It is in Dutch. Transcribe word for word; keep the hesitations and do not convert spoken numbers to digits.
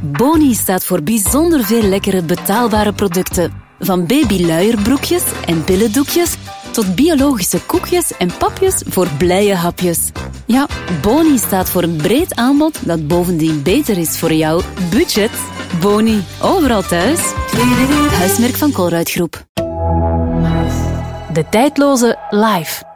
Boni staat voor bijzonder veel lekkere betaalbare producten. Van babyluierbroekjes en billendoekjes tot biologische koekjes en papjes voor blije hapjes. Ja, Boni staat voor een breed aanbod dat bovendien beter is voor jouw budget. Boni, overal thuis. Huismerk van Colruyt Groep. De tijdloze Life.